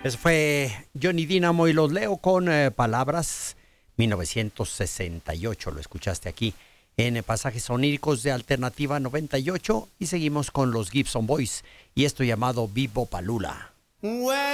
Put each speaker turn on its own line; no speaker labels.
Eso fue Johnny Dynamo y los leo con palabras 1968. Lo escuchaste aquí en Pasajes Oníricos de Alternativa 98 y seguimos con los Gibson Boys y esto llamado Vivo Palula.